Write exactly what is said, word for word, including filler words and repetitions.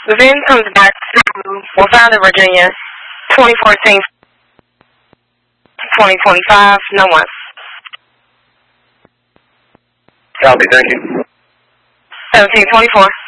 The VIN comes back to Wavanda, Virginia, twenty fourteen, twenty twenty-five, no one. Copy, thank you. seventeen twenty-four.